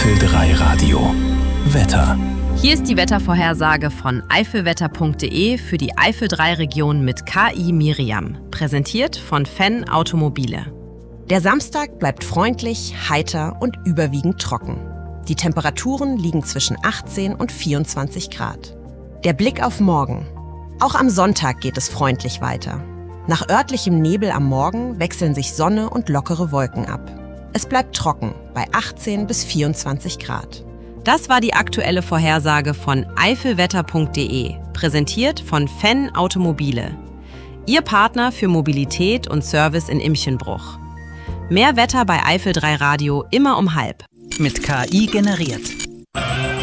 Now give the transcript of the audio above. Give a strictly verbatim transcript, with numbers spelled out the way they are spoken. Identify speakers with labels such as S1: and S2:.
S1: Eifel drei Radio. Wetter.
S2: Hier ist die Wettervorhersage von eifelwetter punkt de für die Eifel drei Region mit K I Miriam. Präsentiert von Fenn Automobile.
S3: Der Samstag bleibt freundlich, heiter und überwiegend trocken. Die Temperaturen liegen zwischen achtzehn und vierundzwanzig Grad. Der Blick auf morgen. Auch am Sonntag geht es freundlich weiter. Nach örtlichem Nebel am Morgen wechseln sich Sonne und lockere Wolken ab. Es bleibt trocken bei achtzehn bis vierundzwanzig Grad.
S2: Das war die aktuelle Vorhersage von eifelwetter punkt de, präsentiert von Fenn Automobile. Ihr Partner für Mobilität und Service in Imchenbruch. Mehr Wetter bei Eifel drei Radio immer um halb.
S4: Mit K I generiert.